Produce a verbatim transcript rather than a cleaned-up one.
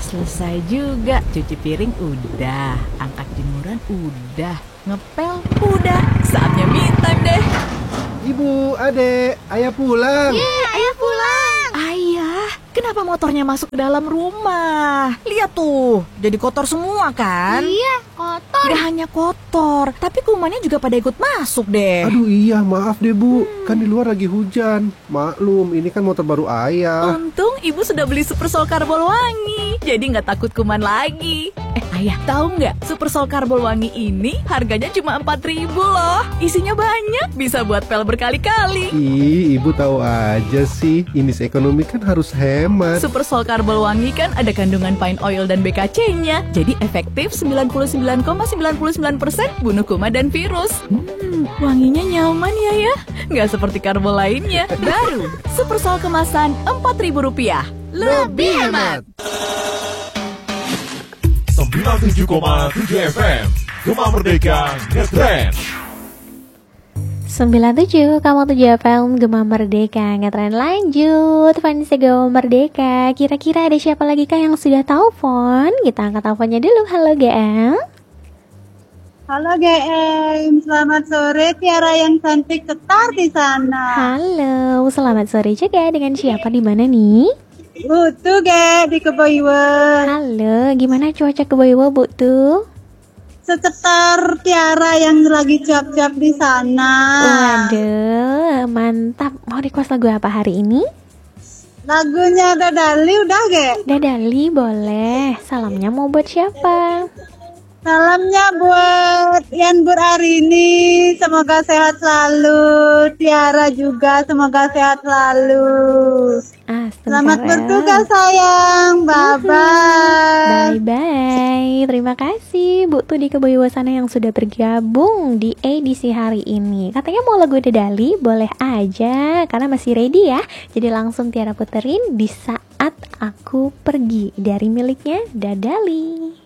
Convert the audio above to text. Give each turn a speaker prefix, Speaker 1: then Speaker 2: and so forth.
Speaker 1: selesai juga. Cuci piring udah, angkat jemuran udah, ngepel udah. Saatnya me time deh.
Speaker 2: Ibu, adek, ayah pulang.
Speaker 1: Yeay, ayah pulang. Ayah, kenapa motornya masuk ke dalam rumah? Lihat tuh, jadi kotor semua kan?
Speaker 3: Iya, kotor.
Speaker 1: Gak hanya kotor, tapi kumannya juga pada ikut masuk deh.
Speaker 2: Aduh iya, maaf deh bu, kan di luar lagi hujan. Maklum, ini kan motor baru ayah.
Speaker 1: Untung ibu sudah beli Super Sol Karbol Wangi, jadi nggak takut kuman lagi. Eh ayah, tahu nggak? Super Sol Karbol Wangi ini harganya cuma empat ribu loh. Isinya banyak, bisa buat pel berkali-kali.
Speaker 2: Ih, ibu tahu aja sih. Ini ekonomi kan harus hemat.
Speaker 1: Super Sol Karbol Wangi kan ada kandungan pine oil dan B K C-nya. Jadi efektif sembilan puluh sembilan koma sembilan puluh sembilan persen bunuh kuman dan virus. Hmm, wanginya nyaman ya ya. Nggak seperti karbol lainnya. Baru, Super Sol kemasan empat ribu rupiah.
Speaker 2: Lebih hemat.
Speaker 4: sembilan puluh tujuh koma tujuh F M Gema Merdeka Ngetrend.
Speaker 3: sembilan puluh tujuh koma tujuh F M Gema Merdeka Ngetren lanjut. Vanessa Gema Merdeka. Kira-kira ada siapa lagi kah yang sudah telepon? Kita angkat teleponnya dulu. Halo G M.
Speaker 5: Halo G M, selamat sore Tiara yang cantik setar di sana.
Speaker 3: Halo, selamat sore juga. Dengan siapa di mana nih?
Speaker 5: Bu tuh Ge di Keboiwa.
Speaker 3: Halo, gimana cuaca Keboiwa Bu tuh?
Speaker 5: Sekitar Tiara yang lagi cap-cap di sana.
Speaker 3: Waduh, mantap. Mau request lagu apa hari ini?
Speaker 5: Lagunya Dadali udah Ge?
Speaker 3: Dadali boleh. Salamnya mau buat siapa?
Speaker 5: Salamnya buat Yan Bur Arini, semoga sehat selalu. Tiara juga semoga sehat selalu.
Speaker 3: Ah,
Speaker 5: Selamat
Speaker 3: ya.
Speaker 5: bertugas sayang. Bye bye.
Speaker 3: Bye bye. Terima kasih Bu tuh di Keboiwa sana yang sudah bergabung di edisi hari ini. Katanya mau lagu Dadali, boleh aja karena masih ready ya. Jadi langsung Tiara puterin Di Saat Aku Pergi dari miliknya Dadali.